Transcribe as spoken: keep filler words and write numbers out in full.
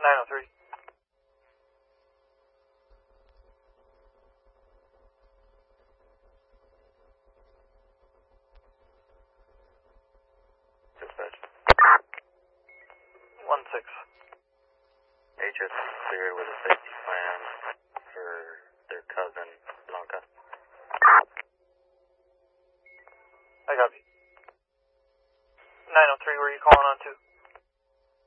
nine oh three. Dispatch. One six. H S cleared with a safety plan.